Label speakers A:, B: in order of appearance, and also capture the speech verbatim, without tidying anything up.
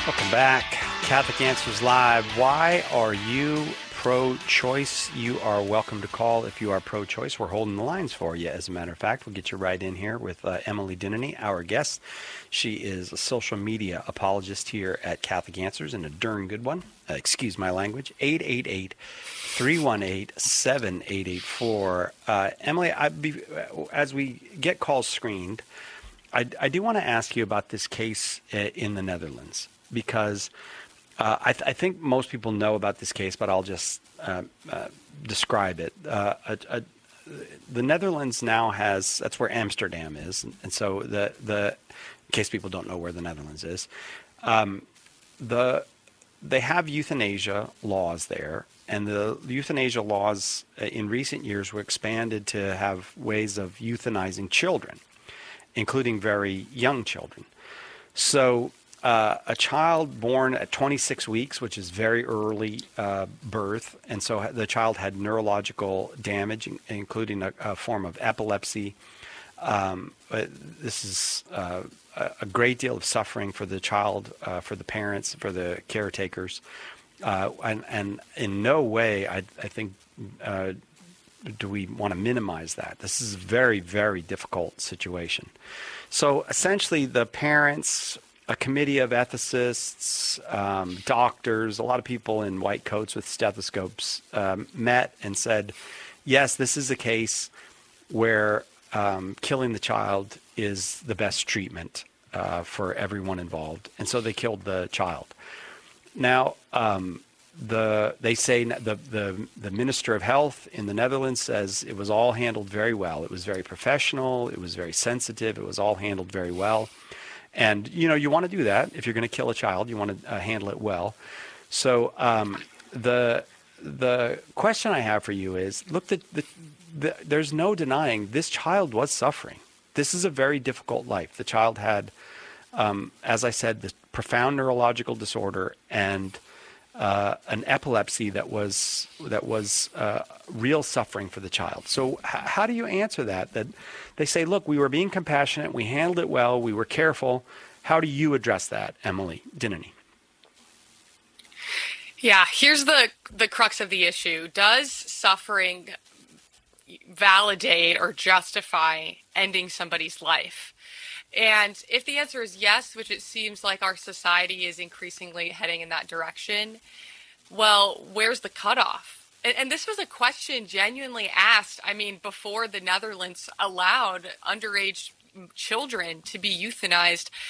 A: Welcome back. Catholic Answers Live. Why are you pro-choice? You are welcome to call if you are pro-choice. We're holding the lines for you, as a matter of fact. We'll get you right in here with uh, Emily Denneny, our guest. She is a social media apologist here at Catholic Answers, and a darn good one. Uh, excuse my language. eight eight eight, three one eight, seven eight eight four. Uh, Emily, I'd be, as we get calls screened, I, I do want to ask you about this case in the Netherlands, because uh, I, th- I think most people know about this case, but I'll just uh, uh, describe it. Uh, a, a, the Netherlands now has, that's where Amsterdam is, and, and so the, the, in case people don't know where the Netherlands is, um, the they have euthanasia laws there, and the euthanasia laws in recent years were expanded to have ways of euthanizing children, including very young children. So uh, a child born at twenty-six weeks, which is very early uh, birth, and so the child had neurological damage, including a, a form of epilepsy. Um, this is uh, a great deal of suffering for the child, uh, for the parents, for the caretakers. Uh, and, and in no way, I, I think, uh, do we want to minimize that. This is a very, very difficult situation. So essentially, the parents, a committee of ethicists, um, doctors, a lot of people in white coats with stethoscopes um, met and said, yes, this is a case where um, killing the child is the best treatment uh, for everyone involved. And so they killed the child. Now, um, The they say the, the the Minister of Health in the Netherlands says it was all handled very well. It was very professional. It was very sensitive. It was all handled very well. And, you know, you want to do that. If you're going to kill a child, you want to uh, handle it well. So um, the the question I have for you is, look, the, the, the, there's no denying this child was suffering. This is a very difficult life. The child had, um, as I said, this profound neurological disorder and Uh, an epilepsy that was that was uh, real suffering for the child. So h- how do you answer that? That they say, look, we were being compassionate, we handled it well, we were careful. How do you address that, Emily Denneny?
B: Yeah, here's the the crux of the issue. Does suffering validate or justify ending somebody's life? And if the answer is yes, which it seems like our society is increasingly heading in that direction, well, where's the cutoff? And, and this was a question genuinely asked, I mean, before the Netherlands allowed underage children to be euthanized